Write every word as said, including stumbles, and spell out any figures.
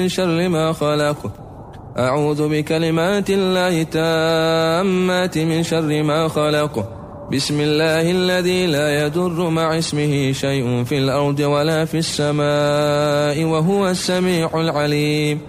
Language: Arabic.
من شر ما خلق. أعوذ بكلمات الله التامات من شر ما خلق. بسم الله الذي لا يضر مع اسمه شيء في الأرض ولا في السماء وهو السميع العليم.